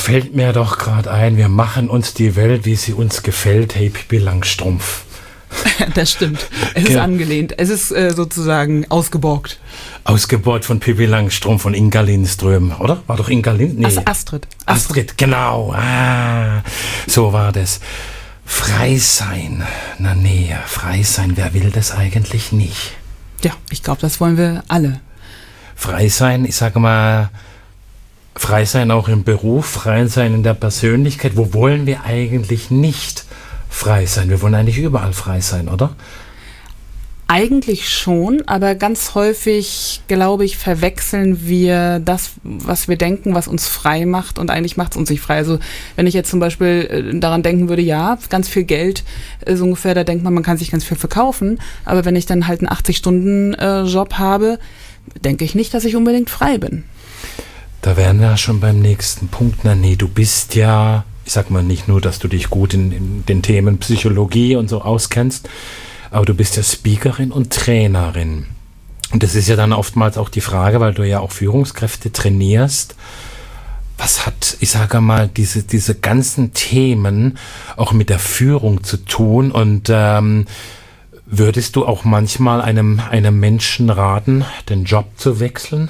fällt mir doch gerade ein, wir machen uns die Welt, wie sie uns gefällt, hey Pippi Langstrumpf. Das stimmt. Es ist angelehnt. Es ist sozusagen ausgeborgt. Ausgeborgt von Pippi Langstrumpf von Inga Lindström, oder? War doch Inga Lindström? Nee. Astrid, genau. So war das. Frei sein. Na nee, frei sein. Wer will das eigentlich nicht? Ja, ich glaube, das wollen wir alle. Frei sein, ich sage mal, frei sein auch im Beruf, frei sein in der Persönlichkeit. Wo wollen wir eigentlich nicht frei sein? Wir wollen eigentlich überall frei sein, oder? Eigentlich schon, aber ganz häufig, glaube ich, verwechseln wir das, was wir denken, was uns frei macht, und eigentlich macht es uns nicht frei. Also wenn ich jetzt zum Beispiel daran denken würde, ja, ganz viel Geld, so ungefähr, da denkt man kann sich ganz viel verkaufen, aber wenn ich dann halt einen 80-Stunden-Job habe, denke ich nicht, dass ich unbedingt frei bin. Da wären wir schon beim nächsten Punkt. Na nee, du bist ja, ich sag mal nicht nur, dass du dich gut in den Themen Psychologie und so auskennst, aber du bist ja Speakerin und Trainerin. Und das ist ja dann oftmals auch die Frage, weil du ja auch Führungskräfte trainierst. Was hat, ich sage mal, diese ganzen Themen auch mit der Führung zu tun? Und würdest du auch manchmal einem Menschen raten, den Job zu wechseln?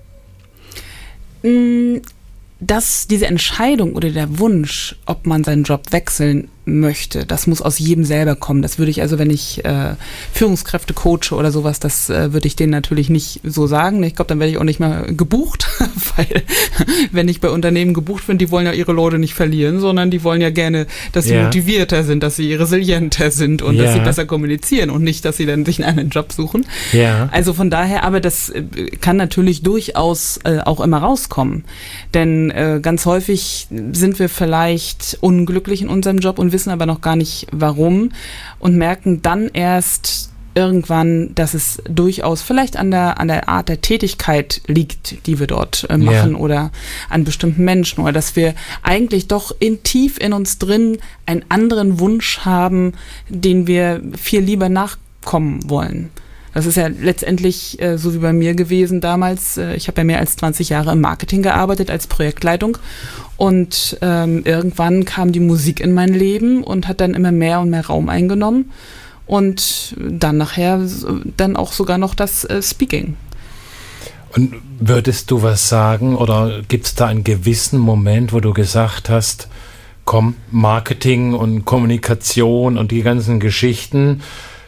Diese Entscheidung oder der Wunsch, ob man seinen Job wechseln möchte, das muss aus jedem selber kommen. Das würde ich also, wenn ich Führungskräfte coache oder sowas, das würde ich denen natürlich nicht so sagen. Ich glaube, dann werde ich auch nicht mehr gebucht, weil wenn ich bei Unternehmen gebucht bin, die wollen ja ihre Leute nicht verlieren, sondern die wollen ja gerne, dass sie motivierter sind, dass sie resilienter sind und dass sie besser kommunizieren und nicht, dass sie dann sich einen Job suchen. Ja. Also von daher, aber das kann natürlich durchaus auch immer rauskommen. Denn ganz häufig sind wir vielleicht unglücklich in unserem Job und wissen aber noch gar nicht warum und merken dann erst irgendwann, dass es durchaus vielleicht an der Art der Tätigkeit liegt, die wir dort machen oder an bestimmten Menschen, oder dass wir eigentlich doch tief in uns drin einen anderen Wunsch haben, den wir viel lieber nachkommen wollen. Das ist ja letztendlich so wie bei mir gewesen damals. Ich habe ja mehr als 20 Jahre im Marketing gearbeitet als Projektleitung, und irgendwann kam die Musik in mein Leben und hat dann immer mehr und mehr Raum eingenommen, und dann nachher dann auch sogar noch das Speaking. Und würdest du was sagen, oder gibt es da einen gewissen Moment, wo du gesagt hast, komm, Marketing und Kommunikation und die ganzen Geschichten,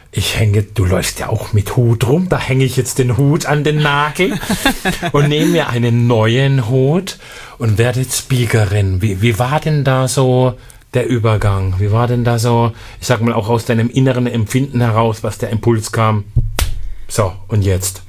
du läufst ja auch mit Hut rum, da hänge ich jetzt den Hut an den Nagel und nehme mir einen neuen Hut und werde Speakerin. Wie war denn da so der Übergang? Wie war denn da so, ich sag mal auch aus deinem inneren Empfinden heraus, was der Impuls kam? So, und jetzt?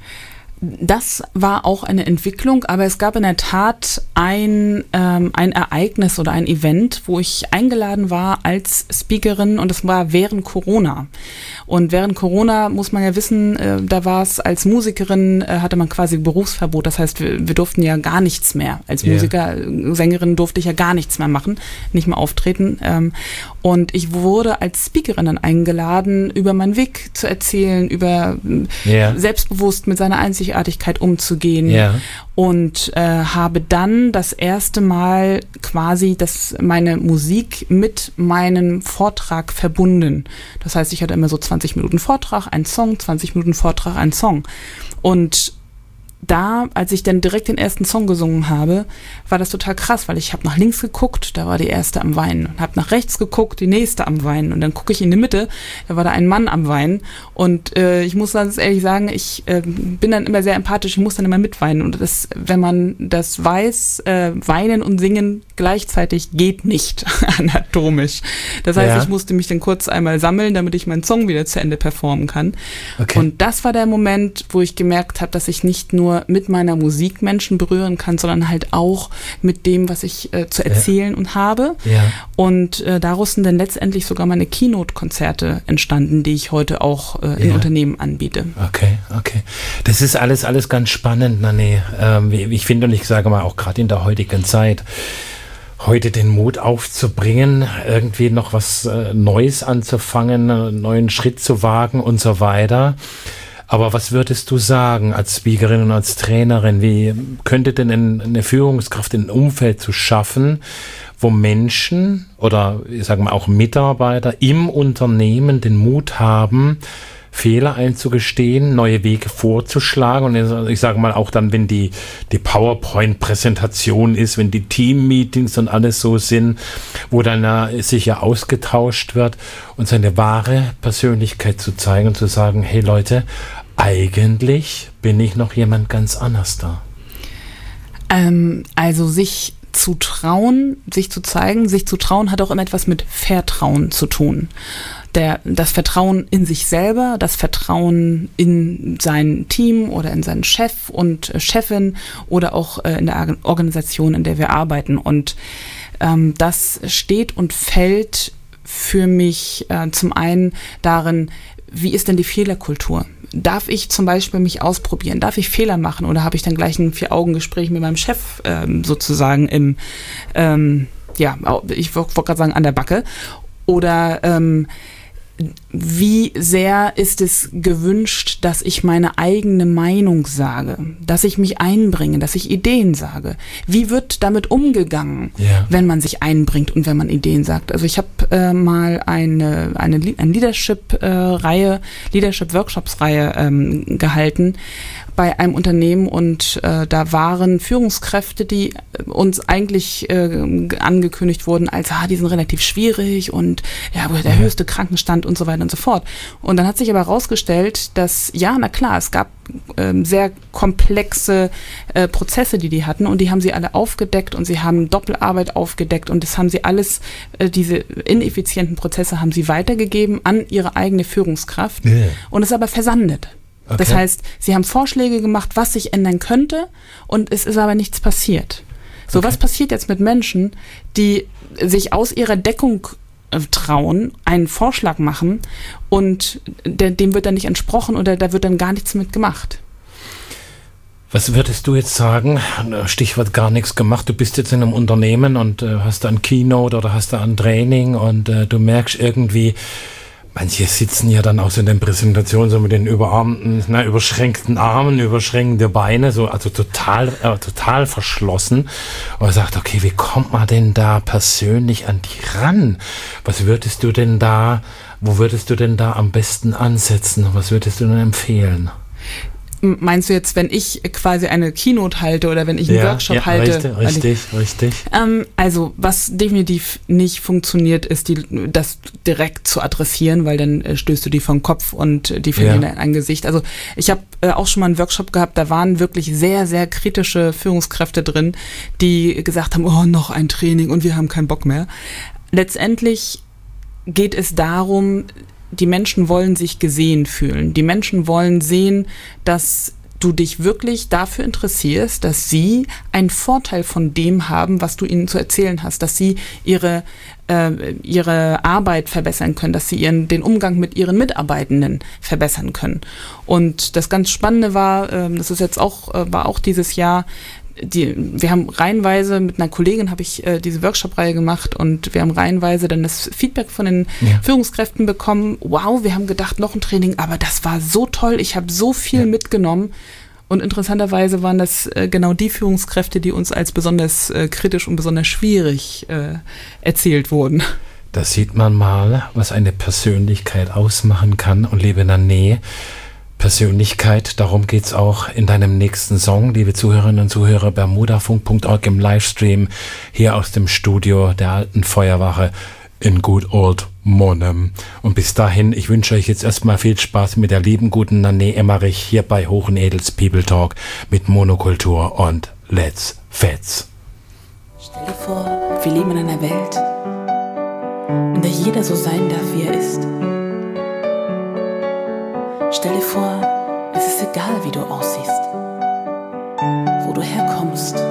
Das war auch eine Entwicklung, aber es gab in der Tat ein Ereignis oder ein Event, wo ich eingeladen war als Speakerin, und das war während Corona. Und während Corona muss man ja wissen, da war es als Musikerin, hatte man quasi Berufsverbot. Das heißt, wir durften ja gar nichts mehr. Als Musiker, Sängerin durfte ich ja gar nichts mehr machen, nicht mehr auftreten. Und ich wurde als Speakerin dann eingeladen, über meinen Weg zu erzählen, über selbstbewusst mit seiner Einzigartigkeit umzugehen. Und habe dann das erste Mal quasi meine Musik mit meinem Vortrag verbunden. Das heißt, ich hatte immer so 20 Minuten Vortrag, ein Song, 20 Minuten Vortrag, ein Song. Und da, als ich dann direkt den ersten Song gesungen habe, war das total krass, weil ich habe nach links geguckt, da war die erste am Weinen, und habe nach rechts geguckt, die nächste am Weinen, und dann gucke ich in die Mitte, da war da ein Mann am Weinen, und ich muss ganz ehrlich sagen, ich bin dann immer sehr empathisch, ich muss dann immer mitweinen, und wenn man das weiß, weinen und singen gleichzeitig geht nicht anatomisch. Das heißt, ich musste mich dann kurz einmal sammeln, damit ich meinen Song wieder zu Ende performen kann. Okay. Und das war der Moment, wo ich gemerkt habe, dass ich nicht nur mit meiner Musik Menschen berühren kann, sondern halt auch mit dem, was ich zu erzählen und habe. Und daraus sind dann letztendlich sogar meine Keynote-Konzerte entstanden, die ich heute auch in Unternehmen anbiete. Okay. Das ist alles ganz spannend, Nanne. Ich finde, und ich sage mal auch gerade in der heutigen Zeit, heute den Mut aufzubringen, irgendwie noch was Neues anzufangen, einen neuen Schritt zu wagen und so weiter. Aber was würdest du sagen als Speakerin und als Trainerin? Wie könnte denn eine Führungskraft ein Umfeld zu schaffen, wo Menschen oder ich sage mal auch Mitarbeiter im Unternehmen den Mut haben, Fehler einzugestehen, neue Wege vorzuschlagen und ich sage mal auch dann, wenn die PowerPoint-Präsentation ist, wenn die Team-Meetings und alles so sind, wo dann sich ja ausgetauscht wird und seine wahre Persönlichkeit zu zeigen und zu sagen, hey Leute, eigentlich bin ich noch jemand ganz anders da. Also sich zu trauen, sich zu zeigen, sich zu trauen hat auch immer etwas mit Vertrauen zu tun. Das Vertrauen in sich selber, das Vertrauen in sein Team oder in seinen Chef und Chefin oder auch in der Organisation, in der wir arbeiten. Und das steht und fällt für mich zum einen darin, wie ist denn die Fehlerkultur? Darf ich zum Beispiel mich ausprobieren? Darf ich Fehler machen? Oder habe ich dann gleich ein 4-Augen-Gespräch mit meinem Chef sozusagen ich wollte gerade sagen, an der Backe? Oder wie sehr ist es gewünscht, dass ich meine eigene Meinung sage, dass ich mich einbringe, dass ich Ideen sage? Wie wird damit umgegangen, wenn man sich einbringt und wenn man Ideen sagt? Also ich habe mal eine Leadership-Workshops-Reihe gehalten bei einem Unternehmen und da waren Führungskräfte, die uns eigentlich angekündigt wurden als, die sind relativ schwierig und der höchste Krankenstand und so weiter und so fort. Und dann hat sich aber herausgestellt, dass, es gab sehr komplexe Prozesse, die hatten und die haben sie alle aufgedeckt und sie haben Doppelarbeit aufgedeckt und das haben sie alles, diese ineffizienten Prozesse haben sie weitergegeben an ihre eigene Führungskraft und es aber versandet. Okay. Das heißt, sie haben Vorschläge gemacht, was sich ändern könnte und es ist aber nichts passiert. So, was passiert jetzt mit Menschen, die sich aus ihrer Deckung trauen, einen Vorschlag machen und dem wird dann nicht entsprochen oder da wird dann gar nichts mit gemacht? Was würdest du jetzt sagen? Stichwort gar nichts gemacht. Du bist jetzt in einem Unternehmen und hast da ein Keynote oder hast da ein Training und du merkst irgendwie, manche sitzen ja dann auch so in den Präsentationen so mit den überschränkten Armen, überschränkende Beine, so, also total verschlossen. Und man sagt, okay, wie kommt man denn da persönlich an die ran? Wo würdest du denn da am besten ansetzen? Was würdest du denn empfehlen? Meinst du jetzt, wenn ich quasi eine Keynote halte oder wenn ich einen Workshop halte? Richtig. Also was definitiv nicht funktioniert, ist das direkt zu adressieren, weil dann stößt du die vom Kopf und die verlieren dein Angesicht. Also ich habe auch schon mal einen Workshop gehabt, da waren wirklich sehr, sehr kritische Führungskräfte drin, die gesagt haben, noch ein Training und wir haben keinen Bock mehr. Letztendlich geht es darum, die Menschen wollen sich gesehen fühlen. Die Menschen wollen sehen, dass du dich wirklich dafür interessierst, dass sie einen Vorteil von dem haben, was du ihnen zu erzählen hast, dass sie ihre Arbeit verbessern können, dass sie den Umgang mit ihren Mitarbeitenden verbessern können. Und das ganz Spannende war, das ist jetzt war auch dieses Jahr, wir haben reihenweise, mit einer Kollegin habe ich diese Workshop-Reihe gemacht und wir haben reihenweise dann das Feedback von den Führungskräften bekommen. Wow, wir haben gedacht, noch ein Training, aber das war so toll, ich habe so viel mitgenommen. Und interessanterweise waren das genau die Führungskräfte, die uns als besonders kritisch und besonders schwierig erzählt wurden. Da sieht man mal, was eine Persönlichkeit ausmachen kann. Und liebe Nané, Persönlichkeit, darum geht's auch in deinem nächsten Song, liebe Zuhörerinnen und Zuhörer, bermudafunk.org im Livestream hier aus dem Studio der Alten Feuerwache in Good Old Monum. Und bis dahin, ich wünsche euch jetzt erstmal viel Spaß mit der lieben guten Nané Emmerich hier bei Hochenedels People Talk mit Monokultur und Let's Fets. Stell dir vor, wir leben in einer Welt, in der jeder so sein darf, wie er ist. Stell dir vor, es ist egal, wie du aussiehst, wo du herkommst,